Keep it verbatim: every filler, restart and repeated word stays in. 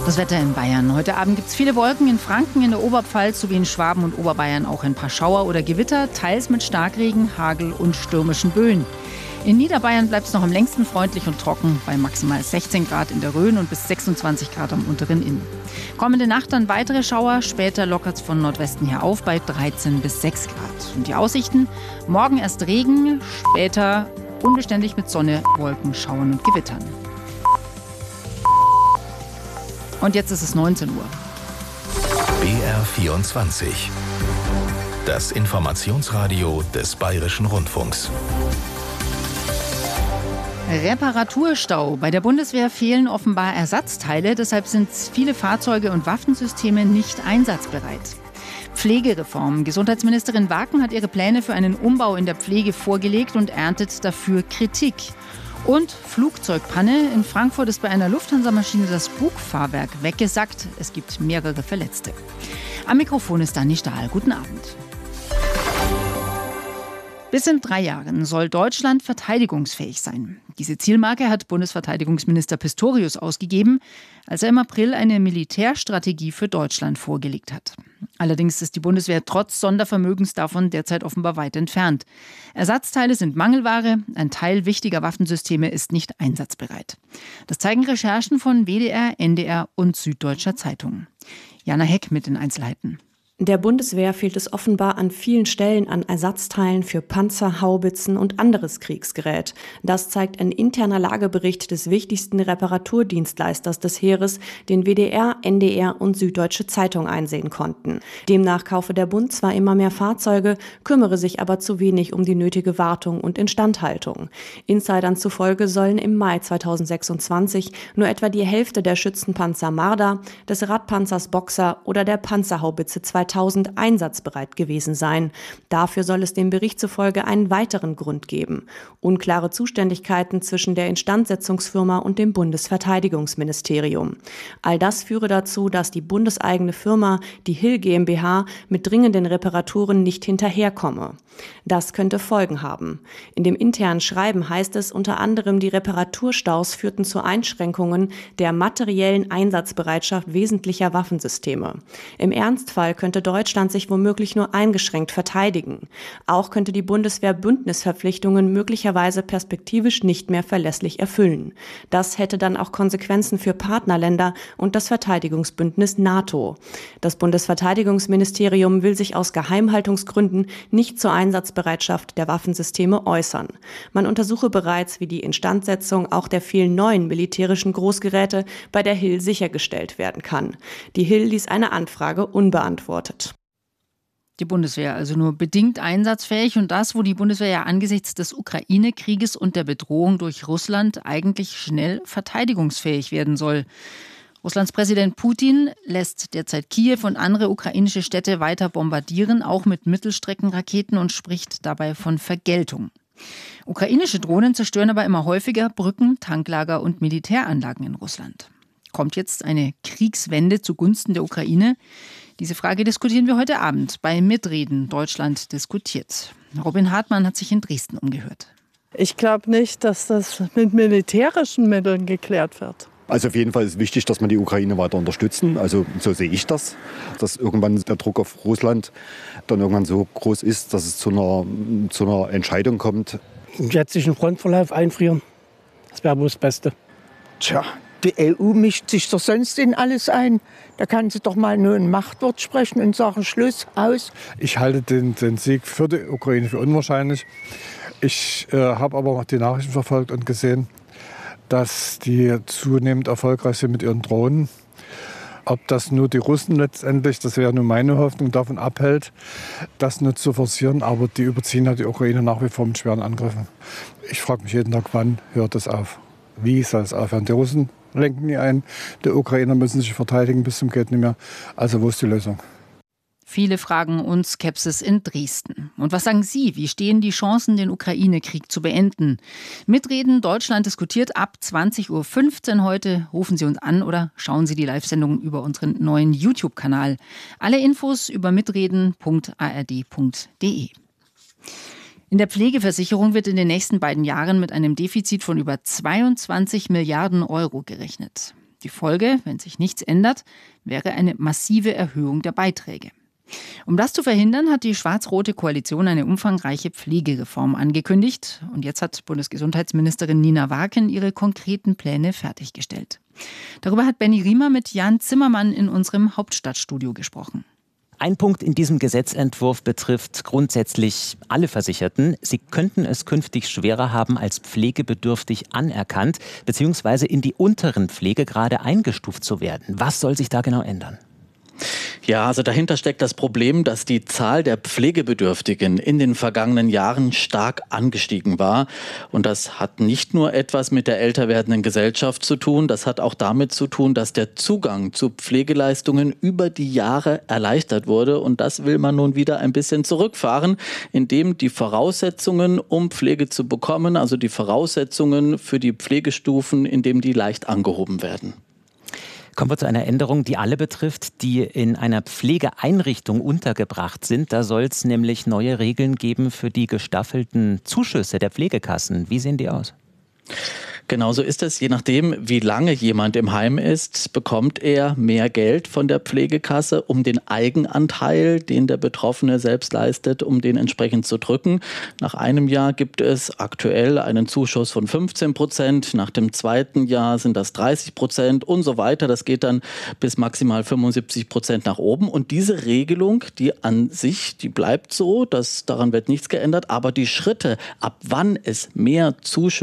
Das Wetter in Bayern. Heute Abend gibt es viele Wolken in Franken, in der Oberpfalz sowie in Schwaben und Oberbayern auch ein paar Schauer oder Gewitter, teils mit Starkregen, Hagel und stürmischen Böen. In Niederbayern bleibt es noch am längsten freundlich und trocken bei maximal sechzehn Grad in der Rhön und bis sechsundzwanzig Grad am unteren Inn. Kommende Nacht dann weitere Schauer, später lockert es von Nordwesten her auf bei dreizehn bis sechs Grad. Und die Aussichten? Morgen erst Regen, später unbeständig mit Sonne, Wolken, Schauern und Gewittern. Und jetzt ist es neunzehn Uhr. B R vierundzwanzig. Das Informationsradio des Bayerischen Rundfunks. Reparaturstau. Bei der Bundeswehr fehlen offenbar Ersatzteile, deshalb sind viele Fahrzeuge und Waffensysteme nicht einsatzbereit. Pflegereform. Gesundheitsministerin Waken hat ihre Pläne für einen Umbau in der Pflege vorgelegt und erntet dafür Kritik. Und Flugzeugpanne. In Frankfurt ist bei einer Lufthansa-Maschine das Bugfahrwerk weggesackt. Es gibt mehrere Verletzte. Am Mikrofon ist Dani Stahl. Guten Abend. Bis in drei Jahren soll Deutschland verteidigungsfähig sein. Diese Zielmarke hat Bundesverteidigungsminister Pistorius ausgegeben, als er im April eine Militärstrategie für Deutschland vorgelegt hat. Allerdings ist die Bundeswehr trotz Sondervermögens davon derzeit offenbar weit entfernt. Ersatzteile sind Mangelware, ein Teil wichtiger Waffensysteme ist nicht einsatzbereit. Das zeigen Recherchen von W D R, N D R und Süddeutscher Zeitung. Jana Heck mit den Einzelheiten. Der Bundeswehr fehlt es offenbar an vielen Stellen an Ersatzteilen für Panzer, Haubitzen und anderes Kriegsgerät. Das zeigt ein interner Lagebericht des wichtigsten Reparaturdienstleisters des Heeres, den W D R, N D R und Süddeutsche Zeitung einsehen konnten. Demnach kaufe der Bund zwar immer mehr Fahrzeuge, kümmere sich aber zu wenig um die nötige Wartung und Instandhaltung. Insidern zufolge sollen im Mai zweitausendsechsundzwanzig nur etwa die Hälfte der Schützenpanzer Marder, des Radpanzers Boxer oder der Panzerhaubitze zweitausend einsatzbereit gewesen sein. Dafür soll es dem Bericht zufolge einen weiteren Grund geben: unklare Zuständigkeiten zwischen der Instandsetzungsfirma und dem Bundesverteidigungsministerium. All das führe dazu, dass die bundeseigene Firma, die Hill GmbH, mit dringenden Reparaturen nicht hinterherkomme. Das könnte Folgen haben. In dem internen Schreiben heißt es unter anderem, die Reparaturstaus führten zu Einschränkungen der materiellen Einsatzbereitschaft wesentlicher Waffensysteme. Im Ernstfall könnte Deutschland sich womöglich nur eingeschränkt verteidigen. Auch könnte die Bundeswehr Bündnisverpflichtungen möglicherweise perspektivisch nicht mehr verlässlich erfüllen. Das hätte dann auch Konsequenzen für Partnerländer und das Verteidigungsbündnis NATO. Das Bundesverteidigungsministerium will sich aus Geheimhaltungsgründen nicht zur Einsatzbereitschaft der Waffensysteme äußern. Man untersuche bereits, wie die Instandsetzung auch der vielen neuen militärischen Großgeräte bei der Hill sichergestellt werden kann. Die Hill ließ eine Anfrage unbeantwortet. Die Bundeswehr also nur bedingt einsatzfähig und das, wo die Bundeswehr ja angesichts des Ukraine-Krieges und der Bedrohung durch Russland eigentlich schnell verteidigungsfähig werden soll. Russlands Präsident Putin lässt derzeit Kiew und andere ukrainische Städte weiter bombardieren, auch mit Mittelstreckenraketen, und spricht dabei von Vergeltung. Ukrainische Drohnen zerstören aber immer häufiger Brücken, Tanklager und Militäranlagen in Russland. Kommt jetzt eine Kriegswende zugunsten der Ukraine? Diese Frage diskutieren wir heute Abend bei Mitreden Deutschland diskutiert. Robin Hartmann hat sich in Dresden umgehört. Ich glaube nicht, dass das mit militärischen Mitteln geklärt wird. Also auf jeden Fall ist wichtig, dass wir die Ukraine weiter unterstützen. Also so sehe ich das, dass irgendwann der Druck auf Russland dann irgendwann so groß ist, dass es zu einer, zu einer Entscheidung kommt. Im jetzigen Frontverlauf einfrieren, das wäre wohl das Beste. Tja, die E U mischt sich doch sonst in alles ein. Da kann sie doch mal nur ein Machtwort sprechen und sagen Schluss, aus. Ich halte den, den Sieg für die Ukraine für unwahrscheinlich. Ich äh, habe aber auch die Nachrichten verfolgt und gesehen, dass die zunehmend erfolgreich sind mit ihren Drohnen. Ob das nur die Russen letztendlich, das wäre nur meine Hoffnung, davon abhält, das nur zu forcieren. Aber die überziehen halt die Ukraine nach wie vor mit schweren Angriffen. Ich frage mich jeden Tag, wann hört das auf? Wie soll es aufhören? Die Russen lenken nie ein, die Ukrainer müssen sich verteidigen bis zum geht nicht mehr. Also wo ist die Lösung? Viele Fragen und Skepsis in Dresden. Und was sagen Sie? Wie stehen die Chancen, den Ukraine-Krieg zu beenden? Mitreden Deutschland diskutiert ab zwanzig Uhr fünfzehn heute. Rufen Sie uns an oder schauen Sie die Live-Sendung über unseren neuen YouTube-Kanal. Alle Infos über mitreden punkt a r d punkt d e. In der Pflegeversicherung wird in den nächsten beiden Jahren mit einem Defizit von über zweiundzwanzig Milliarden Euro gerechnet. Die Folge, wenn sich nichts ändert, wäre eine massive Erhöhung der Beiträge. Um das zu verhindern, hat die schwarz-rote Koalition eine umfangreiche Pflegereform angekündigt. Und jetzt hat Bundesgesundheitsministerin Nina Warken ihre konkreten Pläne fertiggestellt. Darüber hat Benny Riemer mit Jan Zimmermann in unserem Hauptstadtstudio gesprochen. Ein Punkt in diesem Gesetzentwurf betrifft grundsätzlich alle Versicherten. Sie könnten es künftig schwerer haben, als pflegebedürftig anerkannt bzw. in die unteren Pflegegrade eingestuft zu werden. Was soll sich da genau ändern? Ja, also dahinter steckt das Problem, dass die Zahl der Pflegebedürftigen in den vergangenen Jahren stark angestiegen war. Und das hat nicht nur etwas mit der älter werdenden Gesellschaft zu tun, das hat auch damit zu tun, dass der Zugang zu Pflegeleistungen über die Jahre erleichtert wurde. Und das will man nun wieder ein bisschen zurückfahren, indem die Voraussetzungen, um Pflege zu bekommen, also die Voraussetzungen für die Pflegestufen, indem die leicht angehoben werden. Kommen wir zu einer Änderung, die alle betrifft, die in einer Pflegeeinrichtung untergebracht sind. Da soll es nämlich neue Regeln geben für die gestaffelten Zuschüsse der Pflegekassen. Wie sehen die aus? Genauso ist es. Je nachdem, wie lange jemand im Heim ist, bekommt er mehr Geld von der Pflegekasse, um den Eigenanteil, den der Betroffene selbst leistet, um den entsprechend zu drücken. Nach einem Jahr gibt es aktuell einen Zuschuss von fünfzehn Prozent. Nach dem zweiten Jahr sind das dreißig Prozent und so weiter. Das geht dann bis maximal fünfundsiebzig Prozent nach oben. Und diese Regelung, die an sich, die bleibt so. Das, daran wird nichts geändert. Aber die Schritte, ab wann es mehr Zuschüsse